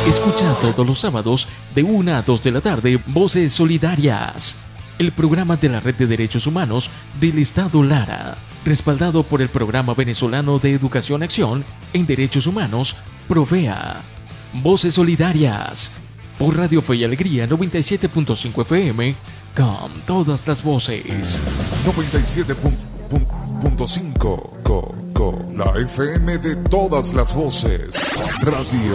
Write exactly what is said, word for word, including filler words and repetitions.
Escucha todos los sábados de una a dos de la tarde Voces Solidarias, el programa de la Red de Derechos Humanos del Estado Lara, respaldado por el Programa Venezolano de Educación Acción en Derechos Humanos, Provea. Voces Solidarias, por Radio Fe y Alegría noventa y siete punto cinco F M, con todas las voces. noventa y siete punto cinco, co, co, la F M de todas las voces. Radio